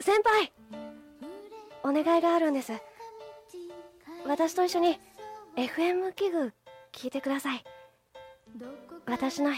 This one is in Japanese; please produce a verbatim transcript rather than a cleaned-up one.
先輩、お願いがあるんです。私と一緒に エフエム 器具聞いてください。私の部